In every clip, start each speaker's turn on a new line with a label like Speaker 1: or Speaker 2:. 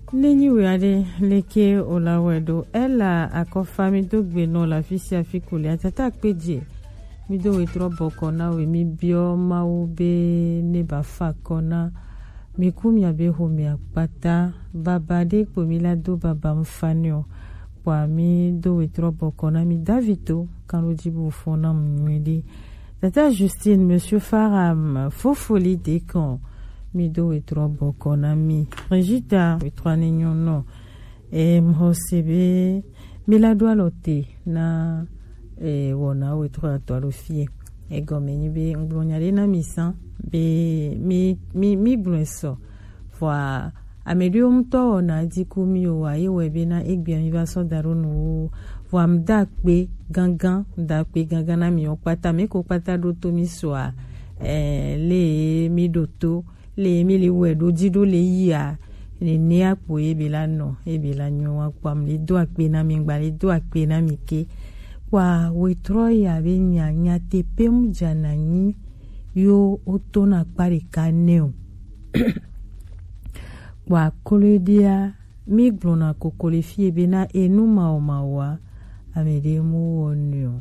Speaker 1: Nenyi weade leke olawedo ela akofami dogbe no la fisi afikule atata peje mi do wetro bokona we mi bio mawo be ne ba fakona mi kumya be homi akpata baba de po mi la do baba mfanio kwa mi do wetro bokona mi davito kan jibu fona mwedi tata Justine monsieur Faram fofoli de kan mi do wetro bokona mi Regita wetro nenyo no mhosebe mi la do alote na wona wetro atwalo fie egomeni be ngbonyale na misan be mi blunso wa amedio mto na dikumi o wa yewe be na egbe mi ba so daronu wa mdakpe gangan na mi opata me ko pata do to mi so le mi doto le mi le wedo dido le yia ne apo ebela nyo wa kwam le do akpe na mi ngba le do akpe na mi ke kwa wetro ya be nya tepe mjananyi yo otona pare kaneo kwa koledia miglona kokolefie bena enuma omawa amedemu onyo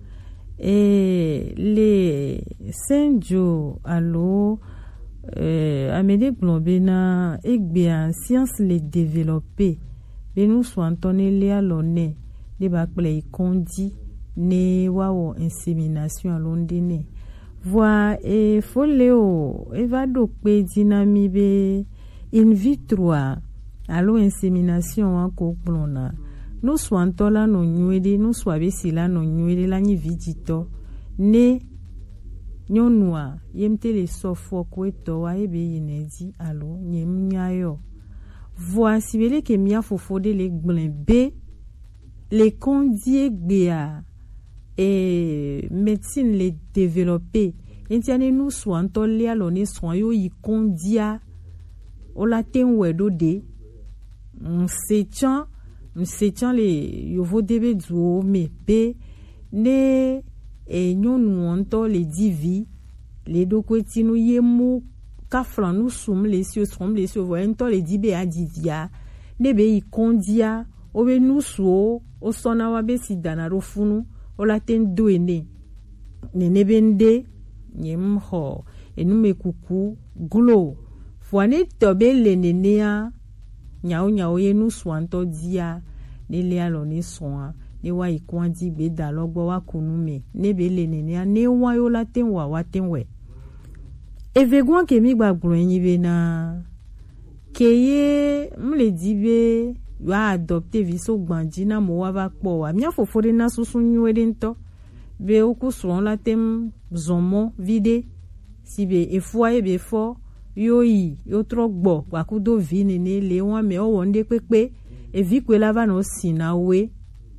Speaker 1: le senjo alo amede globena egbea science le développer benu swantone le alone de bakple ikondi ne wawo insémination alondine voix et foleo evado pe dinami be in vitro alo insémination ko plona no swantola no nyuede no swabe sila no nyuede la nyi vidito ne nyonua yemte le sofo ko eto wa ebe yinedi alo nyemnyayo voix sibele ke mia fofode le gblin be le kondie gbea médecine les développer entiane nous soin tolia loni soin yo y kondia o la tenwedo de msechan le yovo debe duo me pe ne nyonu onto le divi le dokwetinu yemu kaflan nous som les cieux voyento le dibe a divia ne be y kondia o be nous so o sona wa be sidana rofunu ola ten doene nene bende nyemho enume kuku glo fwane tobe le nenea nyao yenu swanto dia ne le aloni soa ne wa ikwandi be dalogbo wa kunume ne be le nenea ne wa yo la ten wa watenwe evegwan ke mi gbagbro yin be na keye mle dibe wa adopter viso gbanji na mo wa va po wa mia fofore na susun nyuede nto be oku so la tem zomo vide sibe efua ebe fo yoyi yo trogbo wa ku do vini ne le won me o wonde pepe e vi kwe la va no sinawe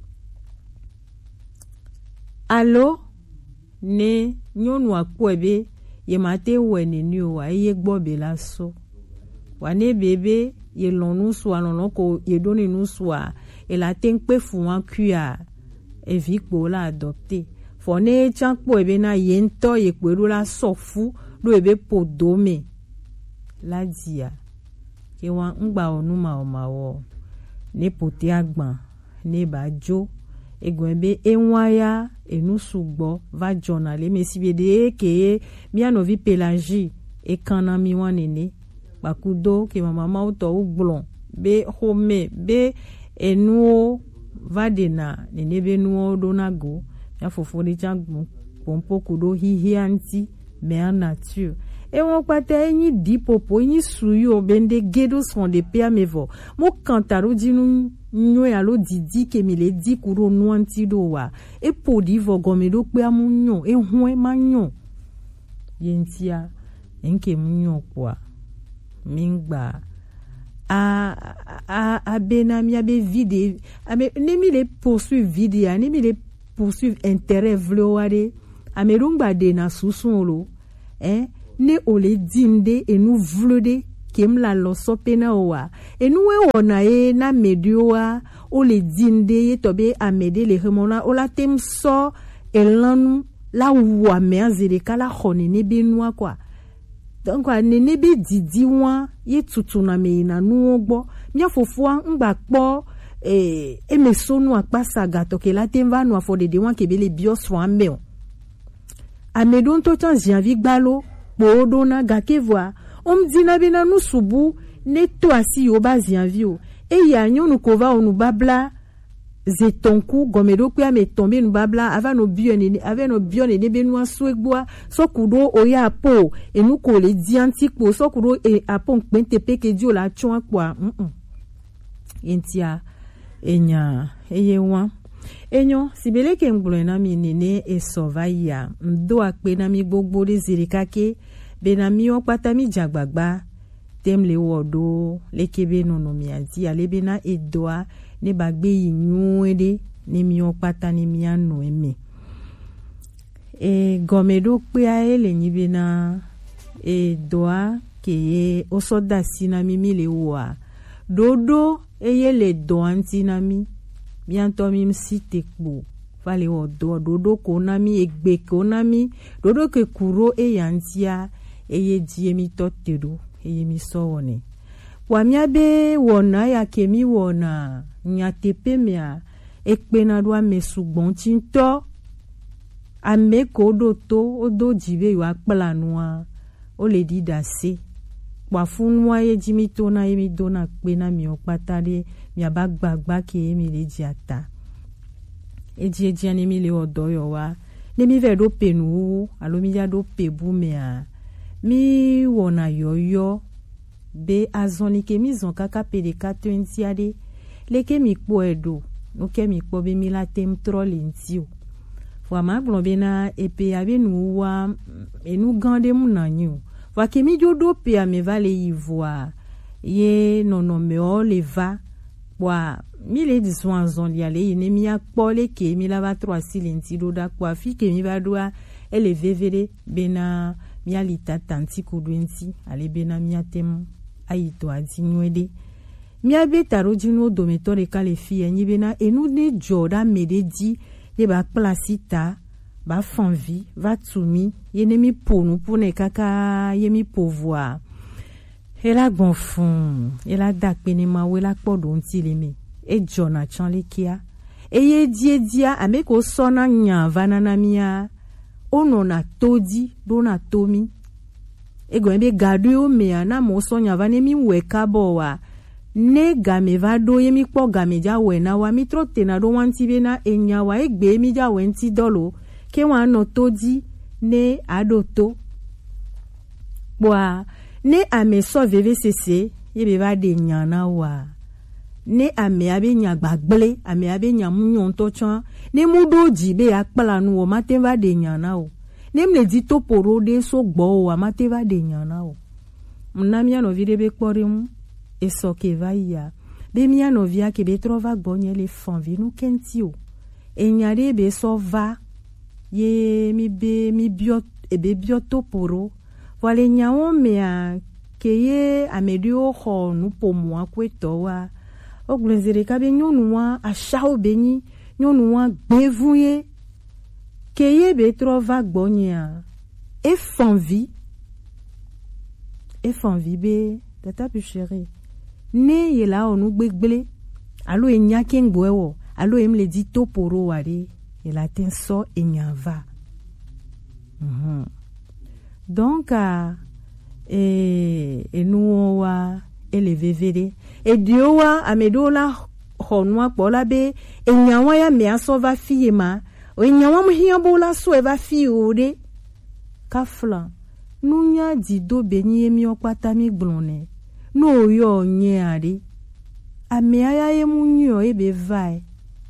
Speaker 1: allo ne nyonu akpo ebe ye mate wene ni o wa ye gbo be la so wa ne bebe ye lonu soa non ko ye doni nous soa et la tenpe fuan kuya e vikpo la adopter fo ne chankpo ebe na yento ye kwero la sofu do ebe podome la dia ke wan ngba onuma omawo ne pote agban ne bajo egwebe enwaya enusugbo va journal mesibede ke mi anovi pelagie e kana mi wanene bakudo ke mama auto uglon be home be enuo vadena nenebe nuo donago ya fofori jagbo pompo kudo hihianti me nature e won pata yin dipopo yin suyo bende gedo son de pia mevo mo kantaro dinu nyo ya lo didi ke mi le di kuro nuanti do wa e podi vogomedo pe amunyo e hon e manyo yentia enke munyo kwa mingba a benami abe vide abe nemi le poursuivre vide nemi le poursuivre intérêt vloare amerungba de na susunlo ne ole dimde e nu vlode kem la loso pena owa e nu we wona e na medioa ole dimde ye tobe amede le remona ola tem so elanu la wa me azere kala khone ne benua kwa donc nene be didi wa ye tutu na me na nu gbo mia fofua ngba po emesonu akpasa gato ke la temva no afode de wan ke be le bios wa mbe amedon to tan janvier gbalo podo na gake voa dina bena nu subu ne to asi yo ba janvier e ya nyonu kova onu babla zetonku gomedo kwa me tombe nu babla ava no bione ave no bione ne benua swegboa sokudo oya po enu ko le dianti po sokudo e apon pente peke dio la chon kwa entia enya eyewa enyo sibele ke ngbulo na mi nene e sovaya ndo akpe na mi gbogbo de zirikake be na mi okpata mi jagbagba temle wodo lekebe nono mi anti alebe na edoa ne bagbe yinyuede ne mi okpata ne mi anu eme gomedo pe a ele nyibe na edoa ke osoda sina mi le wa dodo eye le doanti na mi bientôt mi site kpo fale wodo dodo ko na mi egbe ko na mi dodo ke kuro e yantia eye die mi totedo eye mi sowone wa mi abe wona ya ke mi wona nya tepe mia ekpe na do ame sugbon tinto ame ko do to odo jibe yo akplanua o le di dase wa funwa ye jimi to na yemi do na pe na mi opatade mi abagbagba ke mi le jiata eji ani mi le odo yo wa ne mi ve do penu alo mi ya do pebu mea mi wona yoyo be azoni ke mi zon kaka pede 420 ade leke mi po edo no ke mi po be mi la tem trollintio fwa ma blon be na epe abe nu wa enu gande mu na nyu fwa ke mi jodo pe a me vale yivoa ye nono me o le va wa mi le diswan zon li ale ne mi akpo le ke mi la va 3 silinti do da kwa fi ke mi va doa ele vevere bena mi alita tanti kudwenti ale bena mi atem ayito adinwede mi abe taro jino dometore kale fi enyi bena enu ne joda mededi ye ba plasita ba fanvi va tumi ye ne mi ponu pone kaka ye mi pouvoir ela gonfun ela dakpe ne ma wela podo nti leme e jona chanle kia e ye dia ameko sona nya vanana mia ono na todi do na tomi e go ebe gadu o mea na mo sonya vane mi weka bo wa ne game va do ye mi po game ja we na wa mi trote na do wanti be na enya wa egbe mi ja wenti dolo ke wa no todi ne adoto bwa ne ame so vvcc ye be va de nyana wa ne ame abe nya gbagble ame abe nya munyon to chan ne mudo jibe akpala nu o maten va de nyana o ne mle di to poro de so gbo o maten va de nyana o mnamia no vide be kporim e so ke va ya be mia no via ke be trova gbonye le fanvi nu kentio e nyare be so va ye mi bio e be bio to poro wale nyawo mea ke ye amedio ho nu pomo akweto wa oglenzere ka be nyonu wa ashao benyi nyonu wa gbevuye ke ye be trova gbonye e fanvi be tata pu chérie ne ye la onu gbegble alo enya kengboewo alo emle di toporo ware e la tenso enya va donc nous wa elevevere et diowa amedola honwa pola be enyawa ya me asova fiema o enyawa mhiabo la so eva fiode kafla nunya dido benye mi okpata mi glone no yo nye ari amea ya emunyo ebe vai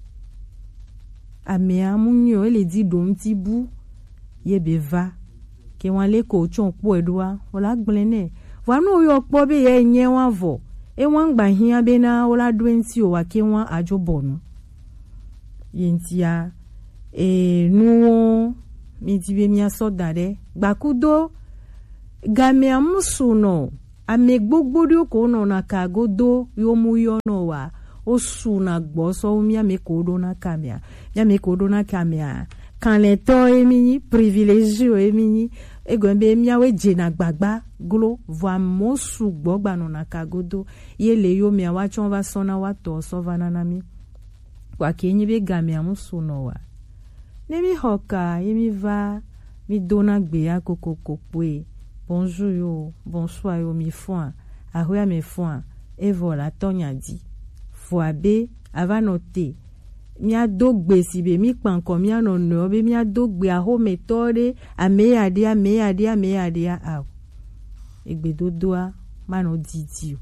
Speaker 1: amea munyo ele di domti bu yebe va ke wan le ko chon po edua ola gblene wa no yo po be ye nye wan vo e wan gba hia be na ola dwenti o wa ke wan ajobonu yentia nuwo mi dibe mi asodare gbakudo game amusuno ame gbogbodo ko no na kagodo yo mu yo no wa osuna gboso mi ame kodo na kamia ya me kodo na kamia kan le to emini privilégio emini egombe miawe jena gbagba glo voa mosu gbogbano na kagodo yele yo mia wacho va sona wato sovana nami kwa kenyi be gamia musu nowa nemi hoka yemi va mi dona gbea kokokopwe bonjour yo bonsoir yo mi foin ahoya me foin et voilà tonya di fois b ava noter mia dogbe sibe mi kpanko mia no no be mia dogbe a ho metode a meadia a egbedodoa mano didio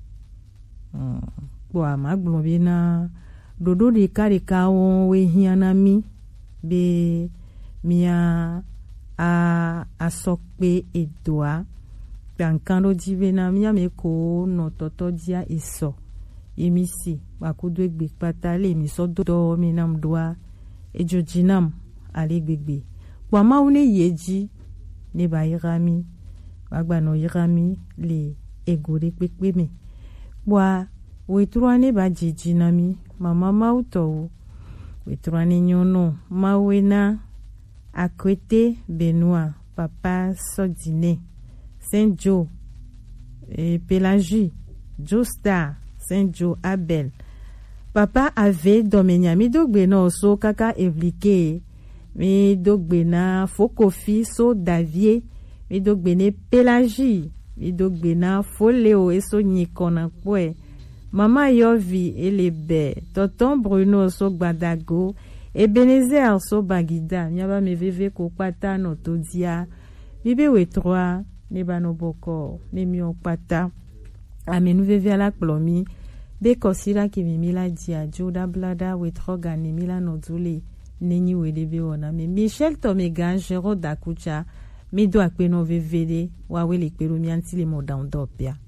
Speaker 1: bo amagbon be na dodo de karika won we hiana mi be mia a sokpe edoa bankando divena mia meko no toto dia iso yemisi bakudo egbe patale mi so do mi nam doa ejojinam ale gbegbe kwa maune yeji ne ba irami bagba no irami le egore pepe me wa wetrwane ba jijinami mama mauto wetrwane nyono mawena akwete Benoît papa Sodine Saint Joe Pélagie Joestar Saint Joe Abel papa avait domenia mi dogbe na so kaka evlike mi dogbe na Fokofi so Davie mi dogbe ne Pélagie mi dogbe na Foleo eso nyikona kwe mama Yovi elebe tonton Bruno so Gbadago Ebenezer so Bagida nyaba me veve ko pata no todia bibe wetroa ne banoboko ne mi okpata amenu veve ala plomi be kosira ki mimila dia joda blada wetroga ne mila no dule nenyi wedebe ona me Michel Tomega Jero Dakucha me do akpe no vevede wa wele kperu mi antile mo down dopia